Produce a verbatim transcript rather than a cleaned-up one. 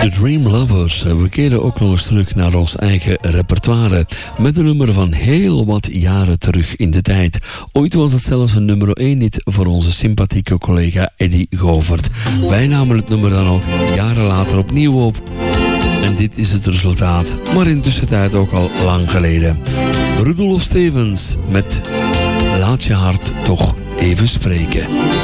The Dream Lovers. We keren ook nog eens terug naar ons eigen repertoire. Met een nummer van heel wat jaren terug in de tijd. Ooit was het zelfs een nummer één hit voor onze sympathieke collega Eddie Govert. Wij namen het nummer dan ook jaren later opnieuw op. En dit is het resultaat. Maar in tussentijd ook al lang geleden. Rudolf Stevens met Laat je hart toch even spreken.